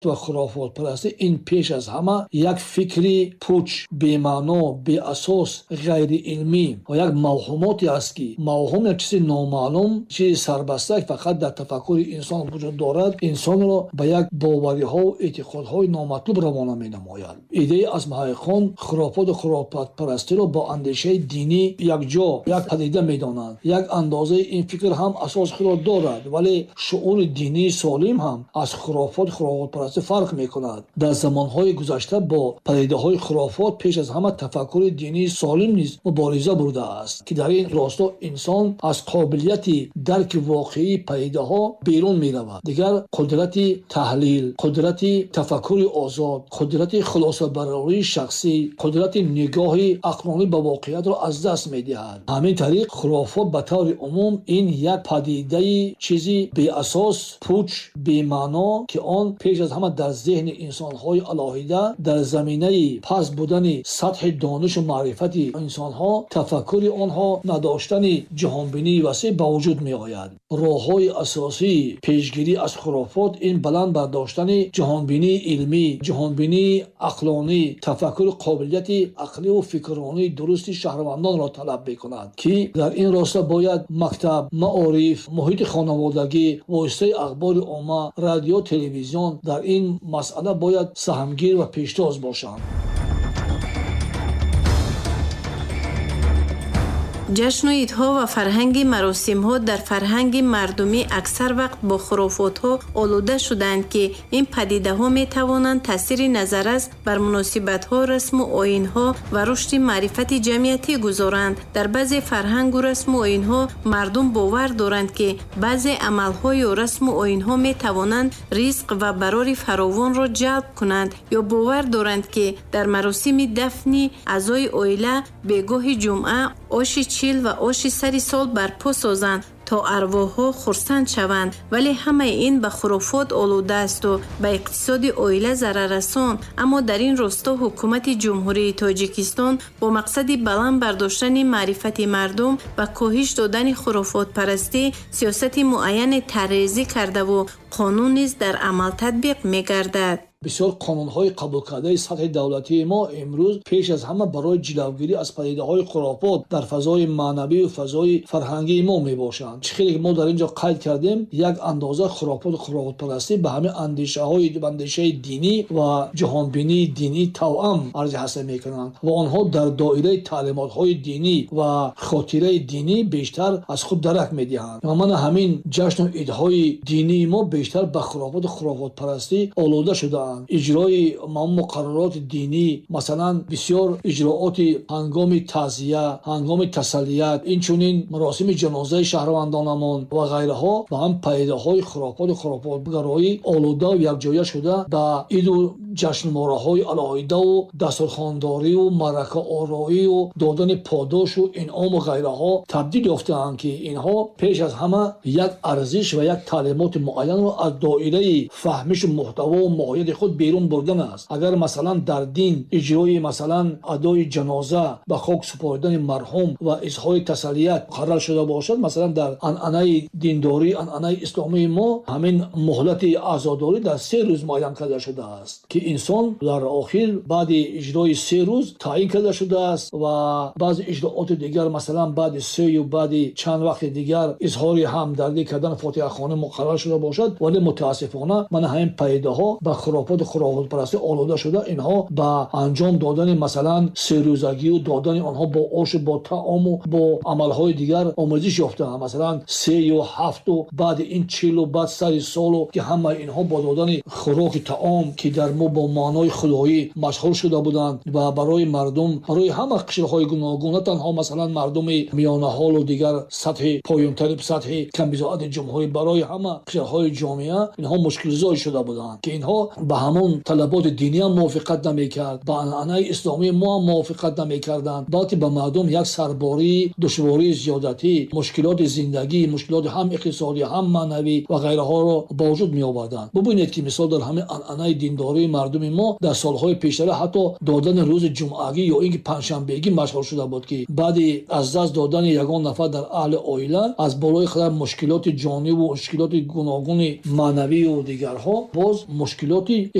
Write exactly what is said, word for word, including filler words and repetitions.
و خرافات پرستی این پیش از همه یک فکری پوچ بی‌معنا بی‌اساس غیر علمی و یک موهوماتی است که موهوم یک چیز نامعلوم چیز سربسته فقط در تفکر انسان وجود دارد انسان را به یک باوری‌ها و اعتقادهای نامطلوب روانه می‌نماید. ایده از محققان خرافات و خرافات پرستی را با اندیشه دینی یک جا یک پدیده می‌دانند. یک اندازه این فکر هم اساس خود دارد ولی شعور دینی سالم هم از خرافات خرافات پرستی فرق می‌کند. در زمان‌های گذشته با پدیده‌های خرافات پیش از همه تفکر دینی سالم نیز مبارزه برده است که در این راستا انسان از قابلیت درک واقعی پدیده‌ها بیرون می‌رود. دیگر قدرت تحلیل، قدرت تفکر آزاد، قدرت خلاصه برآوری شخصی، قدرت نگاه عقلانی به واقعیت را از دست می‌دهد. همین طریق خرافات به طور عموم این یک پدیده چیزی بی اساس، پوچ، بی معنا که آن پیش از همه در ذهن انسان‌های الهیده در زمینه پس بودن سطح دانش و معرفت انسان‌ها تفکر آنها نداشتن جهانبینی وسیع به وجود می‌آید. راه‌های اساسی پیشگیری از خرافات این بلند برداشتن جهانبینی علمی، جهانبینی عقلانی، تفکر قابلیت عقلی و فکرانی درست شهروندان را طلب می‌کند که در این راستا باید مکتب، معارف، محیط خانوادگی، واسطه اخبار عامه، رادیو، تلویزیون در این مسئله باید سهمگیر و پیشتاز باشند. جشن و عیدها و فرهنگ مراسم‌ها در فرهنگ مردمی اکثر وقت با خرافات‌ها آلوده شدند که این پدیده‌ها می‌توانند تأثیر نظرس بر مناسبت‌ها، رسم و آیین‌ها و رشد معرفت جمعیتی گذارند. در بعضی فرهنگ و رسم و آیین‌ها مردم باور دارند که بعضی عمل‌ها یا رسم و آیین‌ها می‌توانند رزق و برار فراوان را جلب کنند یا باور دارند که در مراسم دفن اعضای عائله به گاه جمعه آش چیل و آش سری سال برپا سازند تا ارواح‌ها خرسند شوند. ولی همه این به خرافات آلوده است و به اقتصاد عائله ضرر رسان. اما در این راستا حکومت جمهوری تاجیکستان با مقصد بلند برداشتن معرفت مردم و کاهش دادن خرافات پرستی سیاست معین طرح‌ریزی کرده و قانون نیز در عمل تطبیق می‌گردد. بسیار قانون‌های قبول کرده سطح دولتی ما امروز پیش از همه برای جلوگیری از پدیده‌های خرافات در فضای معنوی و فضای فرهنگی ما میباشند. چیزی که ما در اینجا قید کردیم یک اندازه خرافات و خرافات پرستی به همه اندیشه‌های اندیشه دینی و جهانبینی دینی توأم ارجح حاصل میکنند و آنها در دایره تعلیمات‌های دینی و خاطره دینی بیشتر از خود درک میدهند. من همین جشن و عیدهای دینی ما بیشتر به خرافات و خرافات پرستی آلوده شده. اجرای مقررات دینی مثلا بسیار اجراعات هنگام تعزیه، هنگام تسلیت، این چونین مراسم جنازه شهروندانمان و غیرها و هم پدیده‌های خرافات و خرافاتگرایی آلوده و یکجایی شده به عید و جشن ماراهای الهیده و دسترخوانداری و مرکه آرایی و دادن پاداش و انعام و غیرها تبدیل یافته‌اند که اینها پیش از همه یک ارزش و یک تعلیمات معین را از دایره فهمش محتوا و ماهیت خود بیرون بردن است. اگر مثلا در دین اجرای مثلا ادای جنازه به خاک سپردن مرحوم و اظهار تسلیت قرار شده باشد، مثلا در عنعنه دینداری، عنعنه اسلامی ما همین مهلت عزاداری در سه روز معین کرده شده است که انسان در آخر بعد اجرای سه روز تعیین کرده شده است و بعض اجراعات دیگر مثلا بعد سه و بعد چند وقت دیگر اظهار همدردی کردن فاتحه خوانی مقرر شده باشد. ولی متاسفانه من همین پیداها به خرافات خرافات پرستی آلوده شده. اینها با انجام دادن مثلا سه روزگی و دادن آنها با آش با طعام و با عملهای دیگر آموزش یافته. مثلا سه و هفت و بعد این چهل و بعد سر سال که همه اینها با دادن خوراک طعام که در ما با معنای خدایی مشغول شده بودند و برای مردم برای همه قشرهای گوناگون، تنها مثلا مردم میانه حال و دیگر سطح پایین‌تر سطح کمبزاعت جمهوری، برای همه قشرهای جامعه اینها مشکل زای شده بودند که اینها به همون طلبات دینی هم موافقت نمی‌کرد، با عنعنه اسلامی ما هم موافقت نمی‌کردند. بلکه به مردم یک سرباری، دشواری زیادتی، مشکلات زندگی، مشکلات هم اقتصادی هم معنوی و غیرها را با وجود می‌آوردند. ببینید که مثال در همین عنعنه دینداری мардуми мо дар солҳои пештара ҳатто додани рӯзи ҷумъагӣ ё ин ки панҷшанбегӣ машҳур шуда буд, ки баъди аз даст додани ягон нафар дар аҳли оила аз болои қадар мушкилоти ҷониву мушкилоти гуногуни маънавию дигарҳо боз мушкилоти